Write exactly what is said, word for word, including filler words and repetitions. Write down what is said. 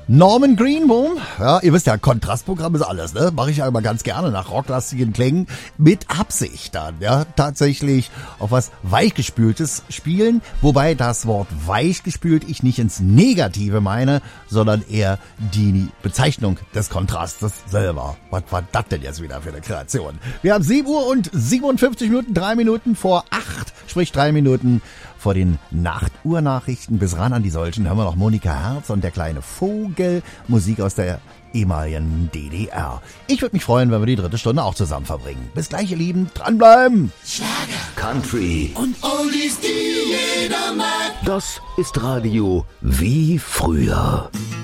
Norman Greenbaum, ja, ihr wisst ja, Kontrastprogramm ist alles, ne? Mache ich ja immer ganz gerne nach rocklastigen Klängen mit Absicht dann, ja, tatsächlich auf was Weichgespültes spielen, wobei das Wort weichgespült ich nicht ins Negative meine, sondern eher die Bezeichnung des Kontrastes selber. Was war das denn jetzt wieder für eine Kreation? Wir haben sieben Uhr und siebenundfünfzig Minuten, drei Minuten vor acht, sprich drei Minuten vor den Nachtuhr-Nachrichten. Bis ran an die solchen hören wir noch Monika Herz und der kleine Vogel, Musik aus der ehemaligen D D R. Ich würde mich freuen, wenn wir die dritte Stunde auch zusammen verbringen. Bis gleich, ihr Lieben, dranbleiben! Schlager, Country und Oldies, die jeder mag. Das ist Radio wie früher.